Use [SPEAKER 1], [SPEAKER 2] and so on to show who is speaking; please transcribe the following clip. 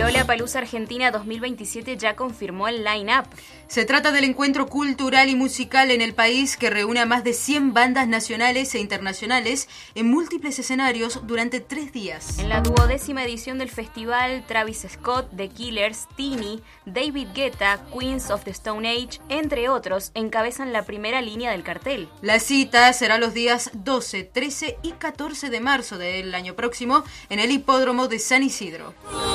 [SPEAKER 1] Lollapalooza Argentina 2027 ya confirmó el line-up.
[SPEAKER 2] Se trata del encuentro cultural y musical en el país que reúne a más de 100 bandas nacionales e internacionales en múltiples escenarios durante 3 días.
[SPEAKER 1] En la 12ª edición del festival, Travis Scott, The Killers, Tini, David Guetta, Queens of the Stone Age, entre otros, encabezan la primera línea del cartel.
[SPEAKER 2] La cita será los días 12, 13 y 14 de marzo del año próximo en el hipódromo de San Isidro.